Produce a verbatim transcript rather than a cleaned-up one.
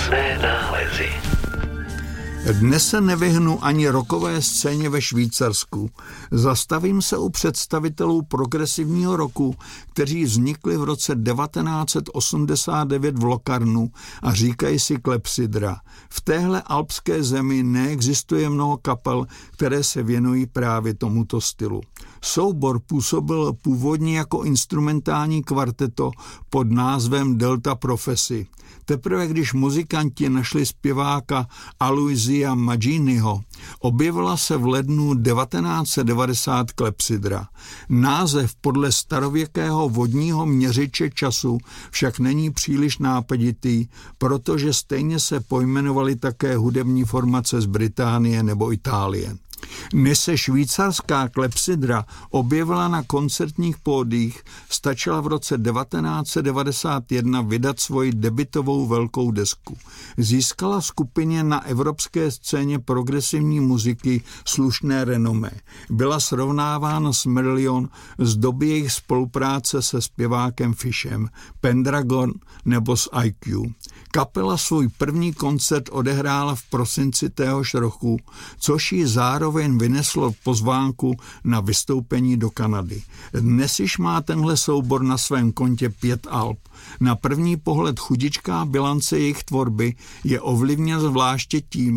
své nálezy. Dnes se nevyhnu ani rockové scéně ve Švýcarsku. Zastavím se u představitelů progresivního rocku, kteří vznikli v roce devatenáct set osmdesát devět v Locarnu a říkají si Klepsydra. V téhle alpské zemi neexistuje mnoho kapel, které se věnují právě tomuto stylu. Soubor působil původně jako instrumentální kvarteto pod názvem Delta Prophecy. Teprve když muzikanti našli zpěváka Aloysia Maginiho, objevila se v lednu devatenáct set devadesát Klepsydra. Název podle starověkého vodního měřiče času však není příliš nápaditý, protože stejně se pojmenovaly také hudební formace z Británie nebo Itálie. Než se švýcarská Klepsydra objevila na koncertních pódiích, stačila v roce devatenáct set devadesát jedna vydat svoji debutovou velkou desku. Získala skupině na evropské scéně progresivní muziky slušné renomé. Byla srovnávána s Marillion z doby jejich spolupráce se zpěvákem Fishem, Pendragon nebo s I Q. Kapela svůj první koncert odehrála v prosinci téhož roku, což jí zároveň vyneslo pozvánku na vystoupení do Kanady. Dnes již má tenhle soubor na svém kontě pět alb. Na první pohled chudičká bilance jejich tvorby je ovlivněna zvláště tím,